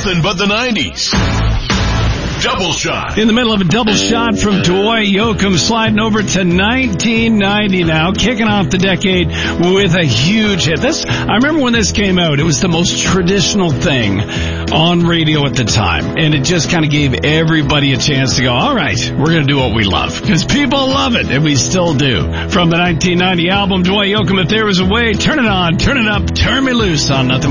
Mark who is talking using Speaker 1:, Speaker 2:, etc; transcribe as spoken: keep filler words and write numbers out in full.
Speaker 1: nothing but the nineties. Double shot.
Speaker 2: In the middle of a double shot from Dwight Yoakam, sliding over to nineteen ninety now, kicking off the decade with a huge hit. This, I remember when this came out, it was the most traditional thing on radio at the time, and it just kind of gave everybody a chance to go, all right, we're going to do what we love, because people love it, and we still do. From the nineteen ninety album, Dwight Yoakam, If There Was a Way, turn it on, turn it up, turn me loose on Nothing